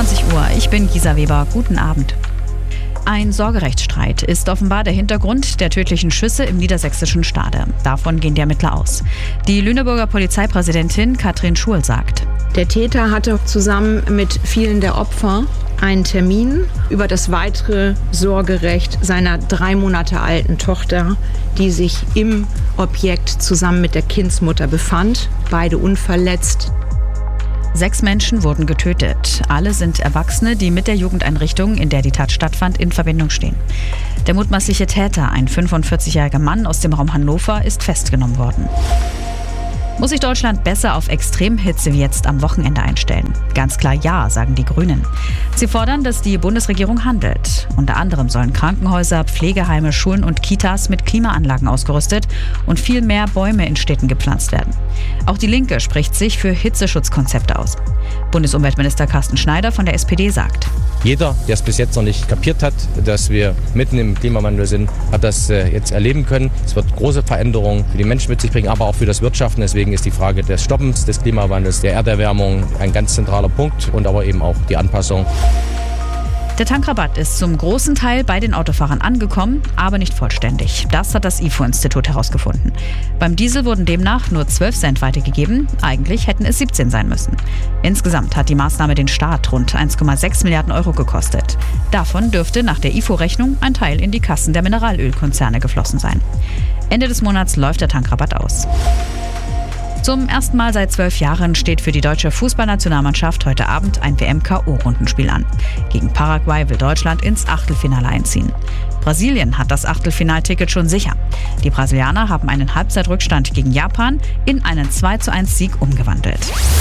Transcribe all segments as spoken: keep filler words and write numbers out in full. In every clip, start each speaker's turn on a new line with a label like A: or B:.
A: zwanzig Uhr. Ich bin Gisa Weber. Guten Abend. Ein Sorgerechtsstreit ist offenbar der Hintergrund der tödlichen Schüsse im niedersächsischen Stade. Davon gehen die Ermittler aus. Die Lüneburger Polizeipräsidentin Katrin Schul sagt:
B: Der Täter hatte zusammen mit vielen der Opfer einen Termin über das weitere Sorgerecht seiner drei Monate alten Tochter, die sich im Objekt zusammen mit der Kindsmutter befand, beide unverletzt.
A: Sechs Menschen wurden getötet. Alle sind Erwachsene, die mit der Jugendeinrichtung, in der die Tat stattfand, in Verbindung stehen. Der mutmaßliche Täter, ein fünfundvierzigjähriger Mann aus dem Raum Hannover, ist festgenommen worden. Muss sich Deutschland besser auf Extremhitze wie jetzt am Wochenende einstellen? Ganz klar ja, sagen die Grünen. Sie fordern, dass die Bundesregierung handelt. Unter anderem sollen Krankenhäuser, Pflegeheime, Schulen und Kitas mit Klimaanlagen ausgerüstet und viel mehr Bäume in Städten gepflanzt werden. Auch die Linke spricht sich für Hitzeschutzkonzepte aus. Bundesumweltminister Carsten Schneider von der S P D sagt:
C: Jeder, der es bis jetzt noch nicht kapiert hat, dass wir mitten im Klimawandel sind, hat das jetzt erleben können. Es wird große Veränderungen für die Menschen mit sich bringen, aber auch für das Wirtschaften. Deswegen ist die Frage des Stoppens des Klimawandels, der Erderwärmung ein ganz zentraler Punkt und aber eben auch die Anpassung.
A: Der Tankrabatt ist zum großen Teil bei den Autofahrern angekommen, aber nicht vollständig. Das hat das I F O-Institut herausgefunden. Beim Diesel wurden demnach nur zwölf Cent weitergegeben. Eigentlich hätten es siebzehn sein müssen. Insgesamt hat die Maßnahme den Staat rund eins Komma sechs Milliarden Euro gekostet. Davon dürfte nach der I F O-Rechnung ein Teil in die Kassen der Mineralölkonzerne geflossen sein. Ende des Monats läuft der Tankrabatt aus. Zum ersten Mal seit zwölf Jahren steht für die deutsche Fußballnationalmannschaft heute Abend ein W M-K O-Rundenspiel an. Gegen Paraguay will Deutschland ins Achtelfinale einziehen. Brasilien hat das Achtelfinalticket schon sicher. Die Brasilianer haben einen Halbzeitrückstand gegen Japan in einen zwei zu eins Sieg umgewandelt.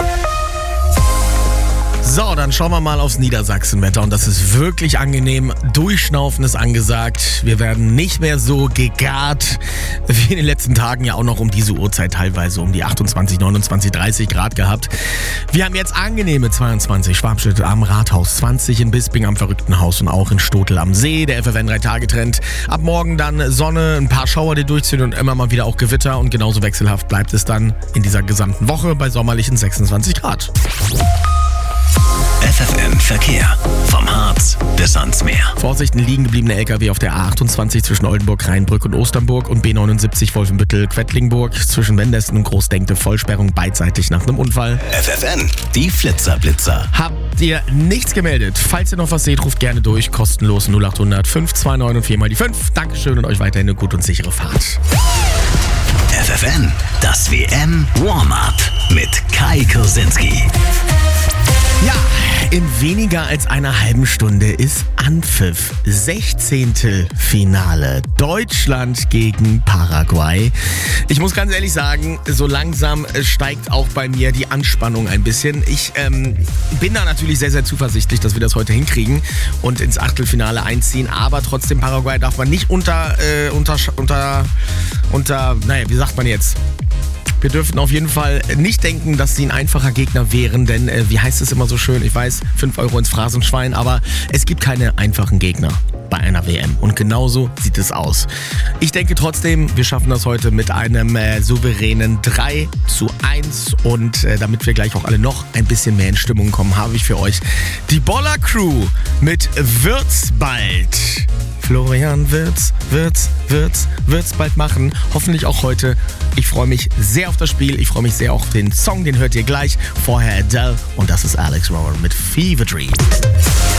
D: So, dann schauen wir mal aufs Niedersachsenwetter und das ist wirklich angenehm. Durchschnaufen ist angesagt. Wir werden nicht mehr so gegart wie in den letzten Tagen, ja auch noch um diese Uhrzeit teilweise um die achtundzwanzig, neunundzwanzig, dreißig Grad gehabt. Wir haben jetzt angenehme zweiundzwanzig, Schwabstedt am Rathaus, zwanzig in Bisping am Verrücktenhaus und auch in Stotel am See. Der F F N drei Tage Trend. Ab morgen dann Sonne, ein paar Schauer, die durchziehen und immer mal wieder auch Gewitter und genauso wechselhaft bleibt es dann in dieser gesamten Woche bei sommerlichen sechsundzwanzig Grad.
E: F F N Verkehr. Vom Harz bis ans Meer.
D: Vorsicht, ein liegen gebliebener L K W auf der A achtundzwanzig zwischen Oldenburg, Rheinbrück und Osternburg und B neunundsiebzig Wolfenbüttel, Quedlinburg zwischen Wendesten und Großdenkte. Vollsperrung beidseitig nach einem Unfall.
E: F F N, die Flitzerblitzer.
D: Habt ihr nichts gemeldet? Falls ihr noch was seht, ruft gerne durch. Kostenlos null achthundert, fünf zwei neun und vier mal die fünf. Dankeschön und euch weiterhin eine gute und sichere Fahrt.
E: F F N, das W M-Warm-Up mit Kai Kursinski.
D: Ja, in weniger als einer halben Stunde ist Anpfiff. Sechzehntelfinale. Deutschland gegen Paraguay. Ich muss ganz ehrlich sagen, so langsam steigt auch bei mir die Anspannung ein bisschen. Ich ähm, bin da natürlich sehr, sehr zuversichtlich, dass wir das heute hinkriegen und ins Achtelfinale einziehen. Aber trotzdem, Paraguay darf man nicht unter, äh, unter, unter, unter, naja, wie sagt man jetzt? Wir dürfen auf jeden Fall nicht denken, dass sie ein einfacher Gegner wären, denn äh, wie heißt es immer so schön, ich weiß, fünf Euro ins Phrasenschwein, aber es gibt keine einfachen Gegner bei einer W M und genauso sieht es aus. Ich denke trotzdem, wir schaffen das heute mit einem äh, souveränen drei zu eins und äh, damit wir gleich auch alle noch ein bisschen mehr in Stimmung kommen, habe ich für euch die Boller Crew mit Wird's bald. Florian wird's, wird's, wird's, wird's bald machen. Hoffentlich auch heute. Ich freue mich sehr auf das Spiel. Ich freue mich sehr auf den Song, den hört ihr gleich. Vorher Adele und das ist Alex Rowan mit Fever Dream.